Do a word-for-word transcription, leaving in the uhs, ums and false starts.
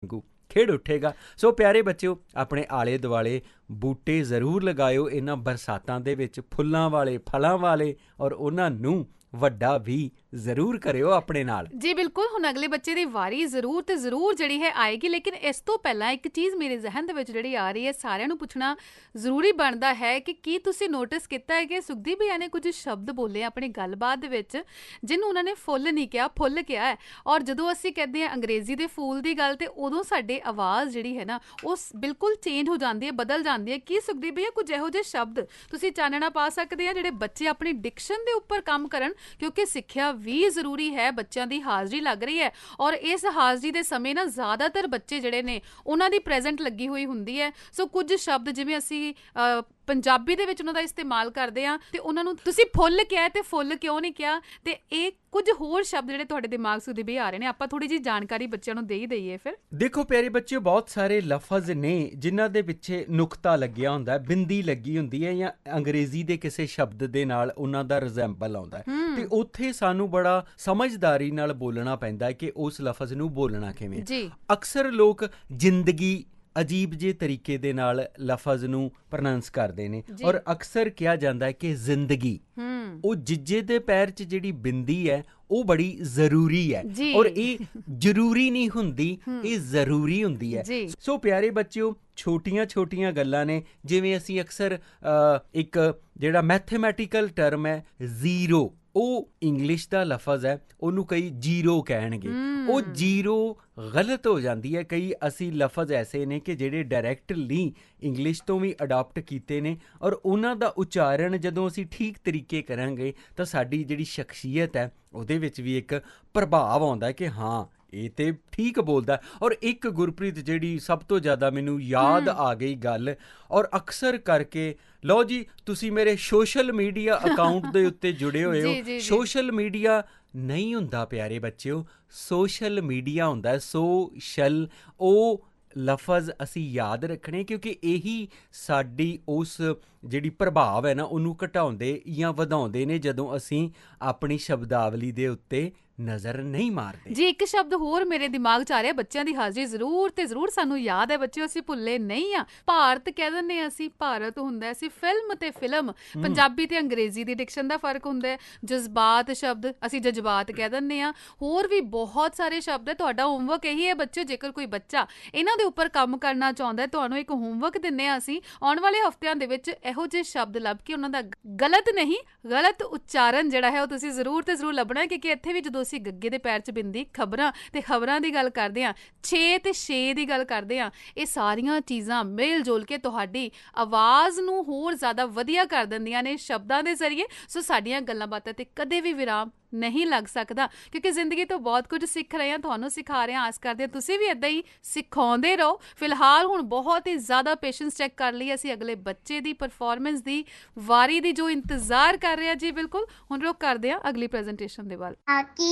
वांगू खिड़ उठेगा। सो प्यारे बच्चों, अपने आले दुआले बूटे जरूर लगाओ इन्हां बरसातां दे विच, फुल्लां वाले फलां वाले, और उन्हां नूं ਵੱਡਾ ਵੀ ਜ਼ਰੂਰ ਕਰਿਓ ਆਪਣੇ ਨਾਲ। ਜੀ ਬਿਲਕੁਲ, ਹੁਣ ਅਗਲੇ ਬੱਚੇ ਦੀ ਵਾਰੀ ਜ਼ਰੂਰ ਤੇ ਜ਼ਰੂਰ ਜਿਹੜੀ ਹੈ ਆਏਗੀ, ਲੇਕਿਨ ਇਸ ਤੋਂ ਪਹਿਲਾਂ ਇੱਕ ਚੀਜ਼ ਮੇਰੇ ਜ਼ਿਹਨ ਦੇ ਵਿੱਚ ਜਿਹੜੀ ਆ ਰਹੀ ਹੈ, ਸਾਰਿਆਂ ਨੂੰ ਪੁੱਛਣਾ ਜ਼ਰੂਰੀ ਬਣਦਾ ਹੈ ਕਿ ਕੀ ਤੁਸੀਂ ਨੋਟਿਸ ਕੀਤਾ ਹੈ ਕਿ ਸੁਖਦੀਪ ਭਈਆ ਨੇ ਕੁਝ ਸ਼ਬਦ ਬੋਲੇ ਆਪਣੀ ਗੱਲਬਾਤ ਦੇ ਵਿੱਚ ਜਿਹਨੂੰ ਉਹਨਾਂ ਨੇ ਫੁੱਲ ਨਹੀਂ ਕਿਹਾ, ਫੁੱਲ ਕਿਹਾ ਹੈ। ਔਰ ਜਦੋਂ ਅਸੀਂ ਕਹਿੰਦੇ ਹਾਂ ਅੰਗਰੇਜ਼ੀ ਦੇ ਫੂਲ ਦੀ ਗੱਲ, ਤੇ ਉਦੋਂ ਸਾਡੀ ਆਵਾਜ਼ ਜਿਹੜੀ ਹੈ ਨਾ ਉਹ ਬਿਲਕੁਲ ਚੇਂਜ ਹੋ ਜਾਂਦੀ ਹੈ, ਬਦਲ ਜਾਂਦੀ ਹੈ। ਕੀ ਸੁਖਦੀਪ ਭਈਆ ਕੁਝ ਇਹੋ ਜਿਹੇ ਸ਼ਬਦ ਤੁਸੀਂ ਚਾਨਣਾ ਪਾ ਸਕਦੇ ਆ ਜਿਹੜੇ ਬੱਚੇ ਆਪਣੀ ਡਿਕਸ਼ਨ ਦੇ ਉੱਪਰ ਕੰਮ ਕਰਨ, ਕਿਉਂਕਿ ਸਿੱਖਿਆ ਵੀ ਜ਼ਰੂਰੀ ਹੈ। ਬੱਚਿਆਂ ਦੀ ਹਾਜ਼ਰੀ ਲੱਗ ਰਹੀ ਹੈ, ਔਰ ਇਸ ਹਾਜ਼ਰੀ ਦੇ ਸਮੇਂ ਨਾ ਜ਼ਿਆਦਾਤਰ ਬੱਚੇ ਜਿਹੜੇ ਨੇ ਉਹਨਾਂ ਦੀ ਪ੍ਰੈਜ਼ੈਂਟ ਲੱਗੀ ਹੋਈ ਹੁੰਦੀ ਹੈ। ਸੋ ਕੁਝ ਸ਼ਬਦ ਜਿਵੇਂ ਅਸੀਂ ਪੰਜਾਬੀ ਦੇ ਵਿੱਚ ਉਹਨਾਂ ਦਾ ਇਸਤੇਮਾਲ ਕਰਦੇ ਹਾਂ, ਤੇ ਉਹਨਾਂ ਨੂੰ ਤੁਸੀਂ ਫੁੱਲ ਕਿਹਾ ਤੇ ਫੁੱਲ ਕਿਉਂ ਨਹੀਂ ਕਿਹਾ, ਤੇ ਇਹ ਕੁਝ ਹੋਰ ਸ਼ਬਦ ਜਿਹੜੇ ਤੁਹਾਡੇ ਦਿਮਾਗ ਸੁਦੀ ਵੀ ਆ ਰਹੇ ਨੇ, ਆਪਾਂ ਥੋੜੀ ਜਿਹੀ ਜਾਣਕਾਰੀ ਬੱਚਿਆਂ ਨੂੰ ਦੇ ਹੀ ਦਈਏ। ਫਿਰ ਦੇਖੋ ਪਿਆਰੇ ਬੱਚਿਓ, ਬਹੁਤ ਸਾਰੇ ਲਫ਼ਜ਼ ਨੇ ਜਿਨ੍ਹਾਂ ਦੇ ਪਿੱਛੇ ਨੁਕਤਾ ਲੱਗਿਆ ਹੁੰਦਾ, ਬਿੰਦੀ ਲੱਗੀ ਹੁੰਦੀ ਹੈ, ਜਾਂ ਅੰਗਰੇਜ਼ੀ ਦੇ ਕਿਸੇ ਸ਼ਬਦ ਦੇ ਨਾਲ ਉਹਨਾਂ ਦਾ ਰਿਜ਼ੈਂਬਲ ਆਉਂਦਾ, ਤੇ ਉੱਥੇ ਸਾਨੂੰ ਬੜਾ ਸਮਝਦਾਰੀ ਨਾਲ ਬੋਲਣਾ ਪੈਂਦਾ ਕਿ ਉਸ ਲਫ਼ਜ਼ ਨੂੰ ਬੋਲਣਾ ਕਿਵੇਂ। ਅਕਸਰ ਲੋਕ ਜ਼ਿੰਦਗੀ ਅਜੀਬ ਜਿਹੇ ਤਰੀਕੇ ਦੇ ਨਾਲ ਲਫ਼ਜ਼ ਨੂੰ ਪ੍ਰੋਨਾਂਸ ਕਰਦੇ ਨੇ, ਔਰ ਅਕਸਰ ਕਿਹਾ ਜਾਂਦਾ ਹੈ ਕਿ ਜ਼ਿੰਦਗੀ, ਉਹ ਜਿੱਜੇ ਦੇ ਪੈਰ 'ਚ ਜਿਹੜੀ ਬਿੰਦੀ ਹੈ ਉਹ ਬੜੀ ਜ਼ਰੂਰੀ ਹੈ, ਔਰ ਇਹ ਜ਼ਰੂਰੀ ਨਹੀਂ ਹੁੰਦੀ, ਇਹ ਜ਼ਰੂਰੀ ਹੁੰਦੀ ਹੈ। ਸੋ ਪਿਆਰੇ ਬੱਚਿਓ, ਛੋਟੀਆਂ ਛੋਟੀਆਂ ਗੱਲਾਂ ਨੇ, ਜਿਵੇਂ ਅਸੀਂ ਅਕਸਰ ਇੱਕ ਜਿਹੜਾ ਮੈਥਮੈਟੀਕਲ ਟਰਮ ਹੈ ਜ਼ੀਰੋ, ਉਹ ਇੰਗਲਿਸ਼ ਦਾ ਲਫ਼ਜ਼ ਹੈ, ਉਹਨੂੰ ਕਈ ਜੀਰੋ ਕਹਿਣਗੇ, ਉਹ ਜੀਰੋ ਗਲਤ ਹੋ ਜਾਂਦੀ ਹੈ। ਕਈ ਅਸੀਂ ਲਫ਼ਜ਼ ਐਸੇ ਨੇ ਕਿ ਜਿਹੜੇ ਡਾਇਰੈਕਟਲੀ ਇੰਗਲਿਸ਼ ਤੋਂ ਵੀ ਅਡਾਪਟ ਕੀਤੇ ਨੇ, ਔਰ ਉਹਨਾਂ ਦਾ ਉਚਾਰਨ ਜਦੋਂ ਅਸੀਂ ਠੀਕ ਤਰੀਕੇ ਕਰਾਂਗੇ ਤਾਂ ਸਾਡੀ ਜਿਹੜੀ ਸ਼ਖਸੀਅਤ ਹੈ ਉਹਦੇ ਵਿੱਚ ਵੀ ਇੱਕ ਪ੍ਰਭਾਵ ਆਉਂਦਾ ਕਿ ਹਾਂ ਇਹ ਤੇ ਠੀਕ ਬੋਲਦਾ। ਔਰ ਇੱਕ ਗੁਰਪ੍ਰੀਤ ਜਿਹੜੀ ਸਭ ਤੋਂ ਜ਼ਿਆਦਾ ਮੈਨੂੰ ਯਾਦ ਆ ਗਈ ਗੱਲ, ਔਰ ਅਕਸਰ ਕਰਕੇ, ਲਓ ਜੀ ਤੁਸੀਂ ਮੇਰੇ ਸੋਸ਼ਲ ਮੀਡੀਆ ਅਕਾਊਂਟ ਦੇ ਉੱਤੇ ਜੁੜੇ ਹੋਏ ਹੋ, ਸੋਸ਼ਲ ਮੀਡੀਆ ਨਹੀਂ ਹੁੰਦਾ ਪਿਆਰੇ ਬੱਚਿਓ, ਸੋਸ਼ਲ ਮੀਡੀਆ ਹੁੰਦਾ, ਸੋਸ਼ਲ, ਉਹ ਲਫ਼ਜ਼ ਅਸੀਂ ਯਾਦ ਰੱਖਣੇ, ਕਿਉਂਕਿ ਇਹੀ ਸਾਡੀ ਉਸ ਜਿਹੜੀ ਪ੍ਰਭਾਵ ਹੈ ਨਾ ਉਹਨੂੰ ਘਟਾਉਂਦੇ ਜਾਂ ਵਧਾਉਂਦੇ ਨੇ ਜਦੋਂ ਅਸੀਂ ਆਪਣੀ ਸ਼ਬਦਾਵਲੀ ਦੇ ਉੱਤੇ ਨਜ਼ਰ ਨਹੀਂ ਮਾਰਦੇ। ਜੀ ਇੱਕ ਸ਼ਬਦ ਹੋਰ ਮੇਰੇ ਦਿਮਾਗ 'ਚ ਆ ਰਿਹਾ, ਬੱਚਿਆਂ ਦੀ ਹਾਜ਼ਰੀ ਜ਼ਰੂਰ ਤੇ ਜ਼ਰੂਰ ਸਾਨੂੰ ਯਾਦ ਹੈ ਬੱਚਿਓ, ਅਸੀਂ ਭੁੱਲੇ ਨਹੀਂ ਆ। ਭਾਰਤ ਕਹਿ ਦਿੰਦੇ ਹਾਂ ਅਸੀਂ, ਭਾਰਤ ਹੁੰਦਾ, ਅਸੀਂ ਫਿਲਮ ਤੇ ਫਿਲਮ, ਪੰਜਾਬੀ ਤੇ ਅੰਗਰੇਜ਼ੀ ਦੀ ਡਿਕਸ਼ਨ ਦਾ ਫਰਕ ਹੁੰਦਾ ਹੈ। ਜਜ਼ਬਾਤ ਸ਼ਬਦ ਅਸੀਂ ਜਜ਼ਬਾਤ ਕਹਿ ਦਿੰਦੇ ਹਾਂ, ਹੋਰ ਵੀ ਬਹੁਤ ਸਾਰੇ ਸ਼ਬਦ ਹੈ। ਤੁਹਾਡਾ ਹੋਮਵਰਕ ਇਹੀ ਹੈ ਬੱਚਿਓ, ਜੇਕਰ ਕੋਈ ਬੱਚਾ ਇਹਨਾਂ ਦੇ ਉੱਪਰ ਕੰਮ ਕਰਨਾ ਚਾਹੁੰਦਾ, ਤੁਹਾਨੂੰ ਇੱਕ ਹੋਮਵਰਕ ਦਿੰਦੇ ਹਾਂ ਅਸੀਂ, ਆਉਣ ਵਾਲੇ ਹਫ਼ਤਿਆਂ ਦੇ ਵਿੱਚ ਇਹੋ ਜਿਹੇ ਸ਼ਬਦ ਲੱਭ ਕੇ ਉਹਨਾਂ ਦਾ ਗਲਤ ਨਹੀਂ, ਗਲਤ ਉਚਾਰਨ ਜਿਹੜਾ ਹੈ ਉਹ ਤੁਸੀਂ ਜ਼ਰੂਰ ਤੇ ਜ਼ਰੂਰ ਲੱਭਣਾ, ਕਿਉਂਕਿ ਇੱਥੇ ਵੀ ਜਦੋਂ ਅਸੀਂ ਗੱਗੇ ਦੇ ਪੈਰ 'ਚ ਬਿੰਦੀ, ਖਬਰਾਂ ਤੇ ਖਬਰਾਂ ਦੀ ਗੱਲ ਕਰਦੇ ਹਾਂ, ਛੇ ਤੇ ਛੇ ਦੀ ਗੱਲ ਕਰਦੇ ਹਾਂ, ਇਹ ਸਾਰੀਆਂ ਚੀਜ਼ਾਂ ਮਿਲ ਜੁਲ ਕੇ ਤੁਹਾਡੀ ਆਵਾਜ਼ ਨੂੰ ਹੋਰ ਜ਼ਿਆਦਾ ਵਧੀਆ ਕਰ ਦਿੰਦੀਆਂ ਨੇ ਸ਼ਬਦਾਂ ਦੇ ਜ਼ਰੀਏ। ਸੋ ਸਾਡੀਆਂ ਗੱਲਾਂ ਬਾਤਾਂ ਤੇ ਕਦੇ ਵੀ ਵਿਰਾਮ ਨਹੀਂ ਲੱਗ ਸਕਦਾ, ਕਿਉਂਕਿ ਜ਼ਿੰਦਗੀ ਤੋਂ ਬਹੁਤ ਕੁਝ ਸਿੱਖ ਰਹੇ ਹਾਂ, ਤੁਹਾਨੂੰ ਸਿਖਾ ਰਹੇ ਹਾਂ, ਆਸ ਕਰਦੇ ਹਾਂ ਤੁਸੀਂ ਵੀ ਇੱਦਾਂ ਹੀ ਸਿਖਾਉਂਦੇ ਰਹੋ। ਫਿਲਹਾਲ ਹੁਣ ਬਹੁਤ ਹੀ ਜ਼ਿਆਦਾ ਪੇਸ਼ੈਂਸ ਚੈੱਕ ਕਰ ਲਈ ਅਸੀਂ ਅਗਲੇ ਬੱਚੇ ਦੀ ਪਰਫਾਰਮੈਂਸ ਦੀ, ਵਾਰੀ ਦੀ, ਜੋ ਇੰਤਜ਼ਾਰ ਕਰ ਰਹੇ ਹਾਂ। ਜੀ ਬਿਲਕੁਲ, ਹੁਣ ਰੁਕ ਕਰਦੇ ਹਾਂ ਅਗਲੀ ਪ੍ਰੈਜੈਂਟੇਸ਼ਨ ਦੇ ਵੱਲ।